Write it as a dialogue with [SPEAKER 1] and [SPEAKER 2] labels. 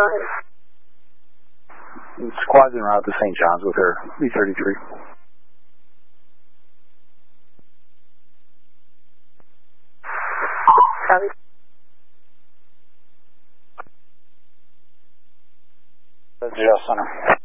[SPEAKER 1] Squad's en route to St. John's with her B-33.
[SPEAKER 2] Copy.
[SPEAKER 1] Just center.